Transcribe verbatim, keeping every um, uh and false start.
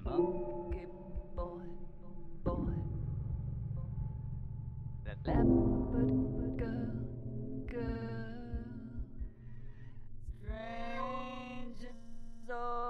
monkey boy, boy, that leopard girl, girl, strange as all.